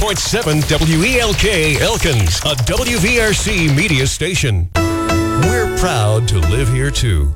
106.7 WELK Elkins, a WVRC media station. We're proud to live here, too.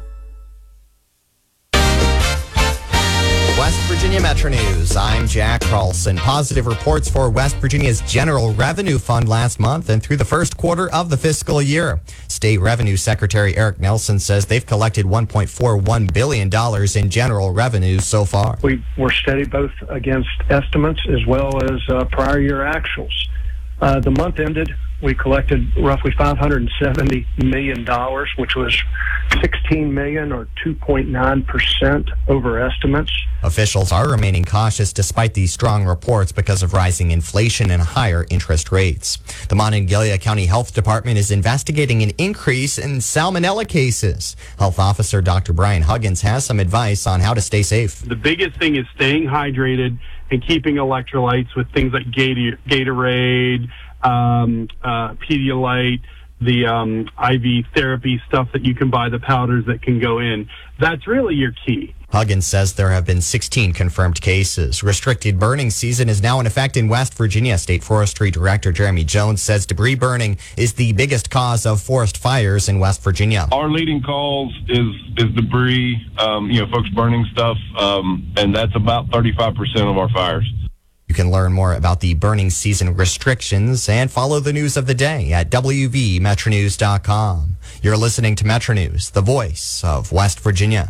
West Virginia Metro News. I'm Jack Carlson. Positive reports for West Virginia's General Revenue Fund last month and through the first quarter of the fiscal year. State Revenue Secretary Eric Nelson says they've collected $1.41 billion in general revenues so far. We were steady both against estimates as well as prior year actuals. The month ended, we collected roughly $570 million, which was $16 million or 2.9% over estimates. Officials are remaining cautious despite these strong reports because of rising inflation and higher interest rates. The Monongalia County Health Department is investigating an increase in salmonella cases. Health Officer Dr. Brian Huggins has some advice on how to stay safe. The biggest thing is staying hydrated and keeping electrolytes with things like Gatorade, Pedialyte, the IV therapy stuff that you can buy, the powders that can go in. That's really your key. Huggins says there have been 16 confirmed cases. Restricted burning season is now in effect in West Virginia. State Forestry Director Jeremy Jones says debris burning is the biggest cause of forest fires in West Virginia. Our leading cause is debris, folks burning stuff, and that's about 35% of our fires. You can learn more about the burning season restrictions and follow the news of the day at WVMetroNews.com. You're listening to Metro News, the voice of West Virginia.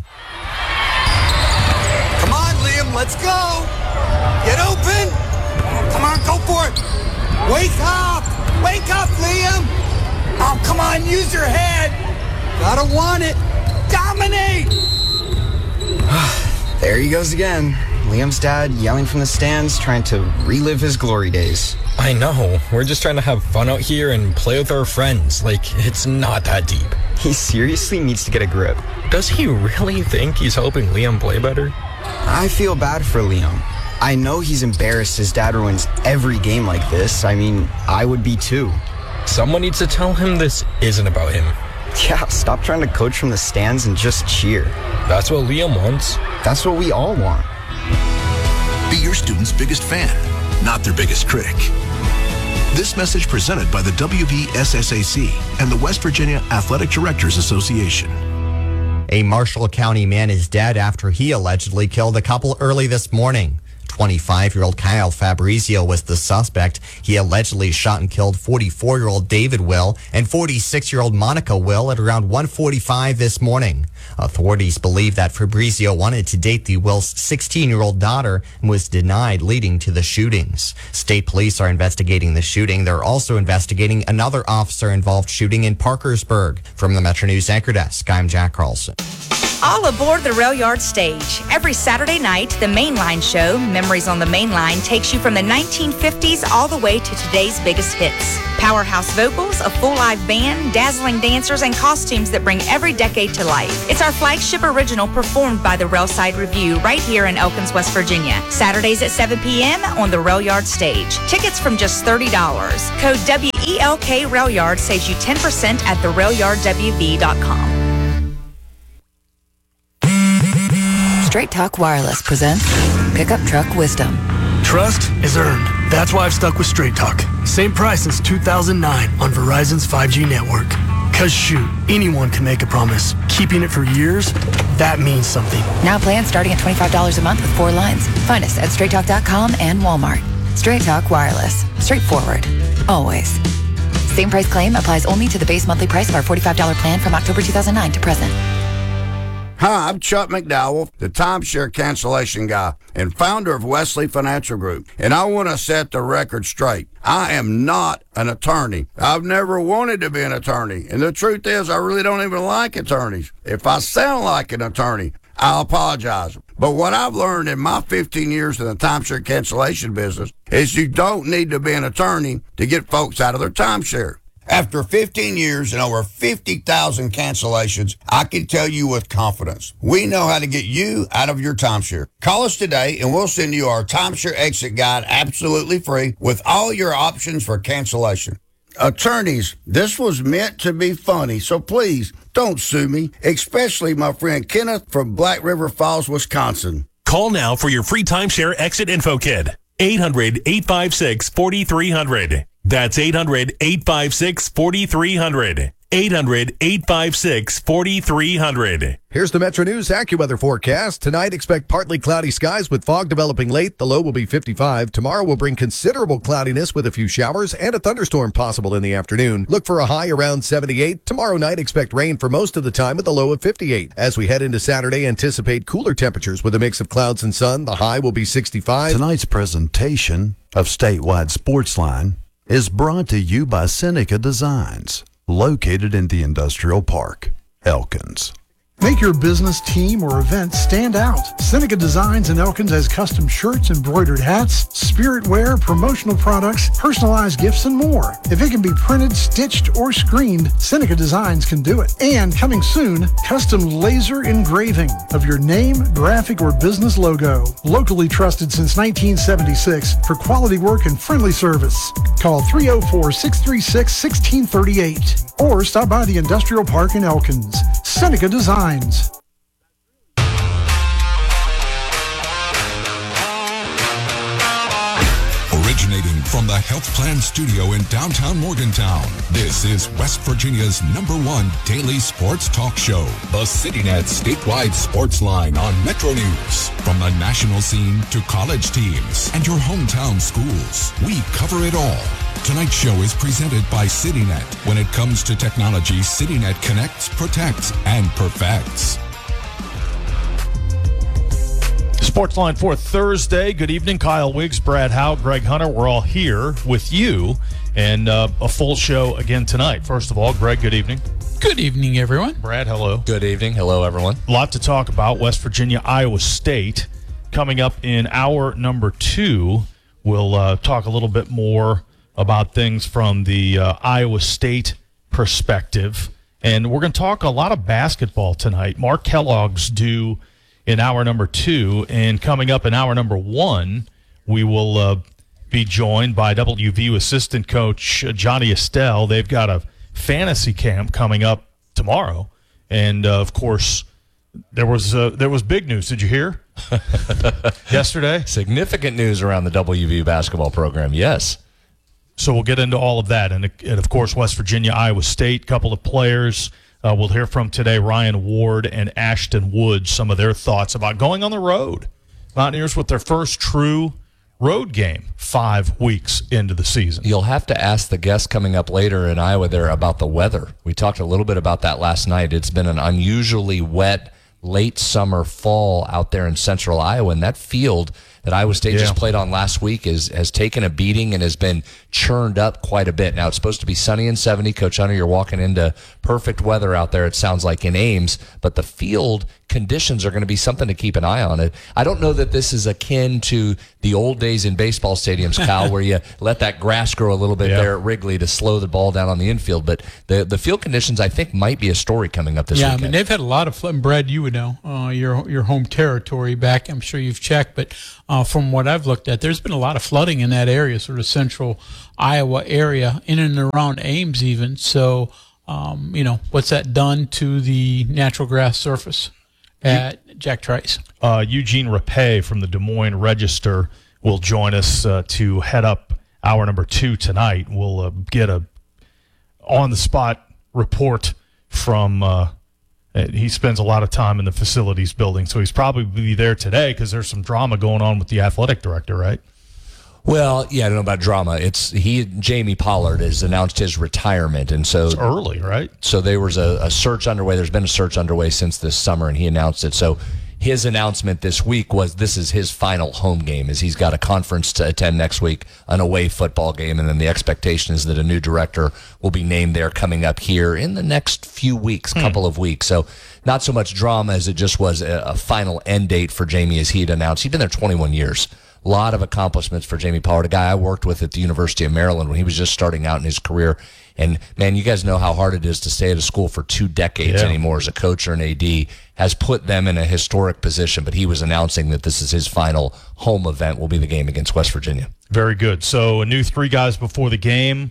Come on, Liam, let's go. Get open. Come on, go for it. Wake up. Wake up, Liam. Oh, come on, use your head. Gotta want it. Dominate. There he goes again. Liam's dad yelling from the stands, trying to relive his glory days. I know. We're just trying to have fun out here and play with our friends. It's not that deep. He seriously needs to get a grip. Does he really think he's helping Liam play better? I feel bad for Liam. I know he's embarrassed his dad ruins every game like this. I mean, I would be too. Someone needs to tell him this isn't about him. Yeah, stop trying to coach from the stands and just cheer. That's what Liam wants. That's what we all want. Be your student's biggest fan, not their biggest critic. This message presented by the WVSSAC and the West Virginia Athletic Directors Association. A Marshall County man is dead after he allegedly killed a couple early this morning. 25-year-old Kyle Fabrizio was the suspect. He allegedly shot and killed 44-year-old David Will and 46-year-old Monica Will at around 1:45 this morning. Authorities believe that Fabrizio wanted to date the Will's 16-year-old daughter and was denied, leading to the shootings. State police are investigating the shooting. They're also investigating another officer-involved shooting in Parkersburg. From the Metro News Anchor Desk, I'm Jack Carlson. All aboard the Rail Yard stage. Every Saturday night, the Mainline show, Memories on the Mainline, takes you from the 1950s all the way to today's biggest hits. Powerhouse vocals, a full live band, dazzling dancers, and costumes that bring every decade to life. It's our flagship original performed by the Railside Review right here in Elkins, West Virginia. Saturdays at 7 p.m. on the Rail Yard stage. Tickets from just $30. Code WELK Rail Yard saves you 10% at therailyardwv.com. Straight Talk Wireless presents Pickup Truck Wisdom. Trust is earned. That's why I've stuck with Straight Talk. Same price since 2009 on Verizon's 5G network. Cause shoot, anyone can make a promise. Keeping it for years, that means something. Now plans starting at $25 a month with 4 lines. Find us at StraightTalk.com and Walmart. Straight Talk Wireless. Straightforward. Always. Same price claim applies only to the base monthly price of our $45 plan from October 2009 to present. Hi, I'm Chuck McDowell, the timeshare cancellation guy and founder of Wesley Financial Group. And I want to set the record straight. I am not an attorney. I've never wanted to be an attorney. And the truth is, I really don't even like attorneys. If I sound like an attorney, I'll apologize. But what I've learned in my 15 years in the timeshare cancellation business is you don't need to be an attorney to get folks out of their timeshare. After 15 years and over 50,000 cancellations, I can tell you with confidence, we know how to get you out of your timeshare. Call us today and we'll send you our timeshare exit guide absolutely free with all your options for cancellation. Attorneys, this was meant to be funny, so please don't sue me, especially my friend Kenneth from Black River Falls, Wisconsin. Call now for your free timeshare exit info kit. 800-856-4300. That's 800-856-4300. 800-856-4300. Here's the Metro News AccuWeather forecast. Tonight, expect partly cloudy skies with fog developing late. The low will be 55. Tomorrow will bring considerable cloudiness with a few showers and a thunderstorm possible in the afternoon. Look for a high around 78. Tomorrow night, expect rain for most of the time with a low of 58. As we head into Saturday, anticipate cooler temperatures with a mix of clouds and sun. The high will be 65. Tonight's presentation of Statewide Sportsline is brought to you by Seneca Designs, located in the Industrial Park, Elkins. Make your business, team, or event stand out. Seneca Designs in Elkins has custom shirts, embroidered hats, spirit wear, promotional products, personalized gifts, and more. If it can be printed, stitched, or screened, Seneca Designs can do it. And coming soon, custom laser engraving of your name, graphic, or business logo. Locally trusted since 1976 for quality work and friendly service. Call 304-636-1638 or stop by the Industrial Park in Elkins. Seneca Designs. Originating from the Health Plan Studio in downtown Morgantown, this is West Virginia's #1 daily sports talk show, the CityNet Statewide Sports Line on Metro News. From the national scene to college teams and your hometown schools, we cover it all. Tonight's show is presented by CityNet. When it comes to technology, CityNet connects, protects, and perfects. Sportsline for Thursday. Good evening. Kyle Wiggs, Brad Howe, Greg Hunter. We're all here with you, and a full show again tonight. First of all, Greg, good evening. Good evening, everyone. Brad, hello. Good evening. Hello, everyone. A lot to talk about. West Virginia, Iowa State. Coming up in hour number 2, we'll talk a little bit more about things from the Iowa State perspective. And we're going to talk a lot of basketball tonight. Mark Kellogg's due in hour number 2. And coming up in hour number 1, we will be joined by WVU assistant coach Johnny Estelle. They've got a fantasy camp coming up tomorrow. And, of course, there was big news. Did you hear? Yesterday? Significant news around the WVU basketball program, yes. So we'll get into all of that. And of course, West Virginia, Iowa State, couple of players we'll hear from today, Ryan Ward and Ashton Woods, some of their thoughts about going on the road. Mountaineers with their first true road game 5 weeks into the season. You'll have to ask the guests coming up later in Iowa there about the weather. We talked a little bit about that last night. It's been an unusually wet late summer fall out there in central Iowa, and that field that Iowa State just played on last week has taken a beating and has been churned up quite a bit. Now, it's supposed to be sunny and 70. Coach Hunter, you're walking into perfect weather out there, it sounds like, in Ames, but the field conditions are going to be something to keep an eye on. It. I don't know that this is akin to the old days in baseball stadiums, Kyle, where you let that grass grow a little bit there at Wrigley to slow the ball down on the infield, but the field conditions, I think, might be a story coming up this weekend. I mean, they've had a lot of flooding. Brad, you would know, your home territory back, I'm sure you've checked, but from what I've looked at, there's been a lot of flooding in that area, sort of central Iowa area, in and around Ames even. So, what's that done to the natural grass surface at Jack Trice? Eugene Rapay from the Des Moines Register will join us to head up hour number 2 tonight. We'll get a on-the-spot report from he spends a lot of time in the facilities building, so he's probably there today because there's some drama going on with the athletic director, right? Well, yeah, I don't know about drama. Jamie Pollard has announced his retirement, and so it's early, right? So there was a search underway. There's been a search underway since this summer, and he announced it. So his announcement this week was this is his final home game, as he's got a conference to attend next week, an away football game, and then the expectation is that a new director will be named there coming up here in the next few weeks, couple of weeks. So not so much drama as it just was a final end date for Jamie, as he'd announced. He'd been there 21 years. A lot of accomplishments for Jamie Pollard, a guy I worked with at the University of Maryland when he was just starting out in his career. And, man, you guys know how hard it is to stay at a school for 2 decades anymore as a coach or an AD. Has put them in a historic position, but he was announcing that this is his final home event, will be the game against West Virginia. Very good. So a new 3 Guys Before the Game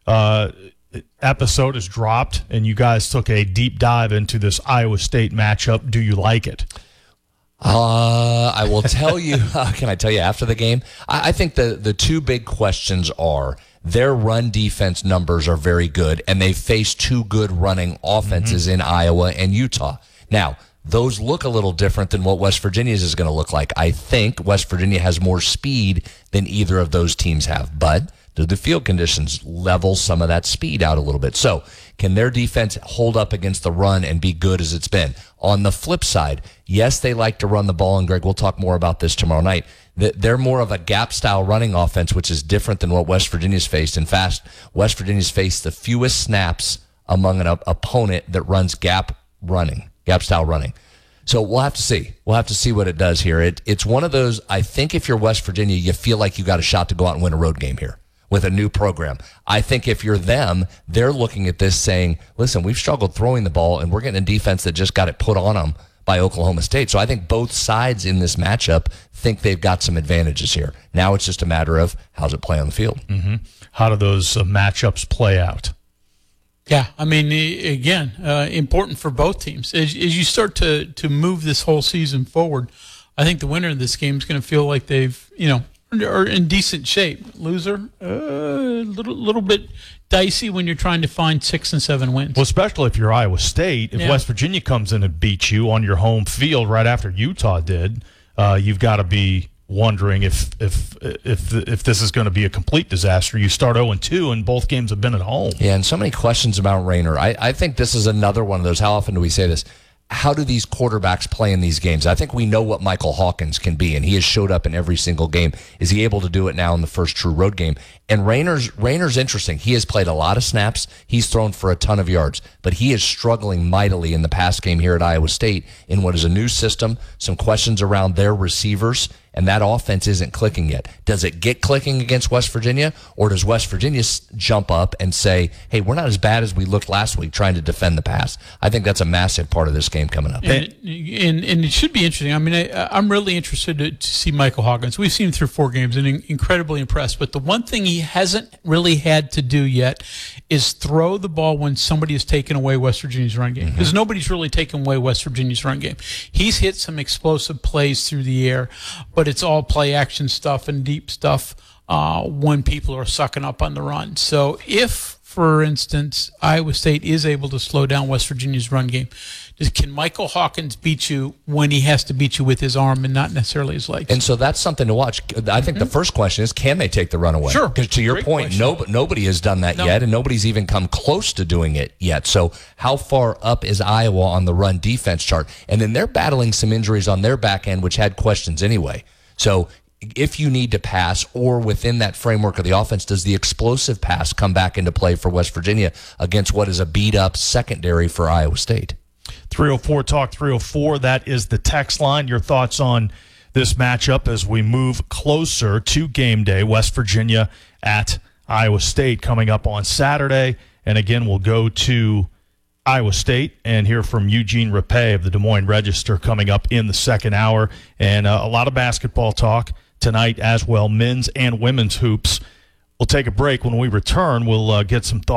episode is dropped, and you guys took a deep dive into this Iowa State matchup. Do you like it? I will tell you. Can I tell you after the game? I think the two big questions are their run defense numbers are very good, and they face two good running offenses in Iowa and Utah. Now, those look a little different than what West Virginia's is going to look like. I think West Virginia has more speed than either of those teams have, but do the field conditions level some of that speed out a little bit? So can their defense hold up against the run and be good as it's been? On the flip side, yes, they like to run the ball, and Greg, we'll talk more about this tomorrow night. They're more of a gap-style running offense, which is different than what West Virginia's faced. In fact, West Virginia's faced the fewest snaps among an opponent that runs gap-style running. So we'll have to see. We'll have to see what it does here. It's one of those, I think if you're West Virginia, you feel like you got a shot to go out and win a road game here with a new program. I think if you're them, they're looking at this saying, listen, we've struggled throwing the ball, and we're getting a defense that just got it put on them by Oklahoma State. So I think both sides in this matchup think they've got some advantages here. Now it's just a matter of how's it play on the field. Mm-hmm. How do those matchups play out? Yeah, I mean, again, important for both teams. As you start to move this whole season forward, I think the winner of this game is going to feel like they've, are in decent shape. Loser, little bit dicey when you're trying to find 6 and 7 wins. Well, especially if you're Iowa State. If West Virginia comes in and beats you on your home field right after Utah did, you've got to be wondering if this is going to be a complete disaster. You start 0-2, and both games have been at home. Yeah, and so many questions about Rayner. I think this is another one of those. How often do we say this? How do these quarterbacks play in these games? I think we know what Michael Hawkins can be, and he has showed up in every single game. Is he able to do it now in the first true road game? And Rayner's interesting. He has played a lot of snaps. He's thrown for a ton of yards, but he is struggling mightily in the pass game here at Iowa State in what is a new system, some questions around their receivers, and that offense isn't clicking yet. Does it get clicking against West Virginia, or does West Virginia jump up and say, hey, we're not as bad as we looked last week trying to defend the pass? I think that's a massive part of this game coming up. And it should be interesting. I mean, I'm really interested to see Michael Hawkins. We've seen him through 4 games and incredibly impressed. But the one thing he hasn't really had to do yet is throw the ball when somebody has taken away West Virginia's run game. Because nobody's really taken away West Virginia's run game. He's hit some explosive plays through the air, but it's all play action stuff and deep stuff when people are sucking up on the run. So if, for instance, Iowa State is able to slow down West Virginia's run game, can Michael Hawkins beat you when he has to beat you with his arm and not necessarily his legs? And so that's something to watch. I think the first question is, can they take the run away? Sure. Because to your point, nobody has done that yet, and nobody's even come close to doing it yet. So how far up is Iowa on the run defense chart? And then they're battling some injuries on their back end, which had questions anyway. So if you need to pass, or within that framework of the offense, does the explosive pass come back into play for West Virginia against what is a beat-up secondary for Iowa State? 304 Talk 304, that is the text line. Your thoughts on this matchup as we move closer to game day. West Virginia at Iowa State coming up on Saturday. And again, we'll go to Iowa State and hear from Eugene Rapay of the Des Moines Register coming up in the second hour. And a lot of basketball talk tonight as well, men's and women's hoops. We'll take a break. When we return, we'll get some thoughts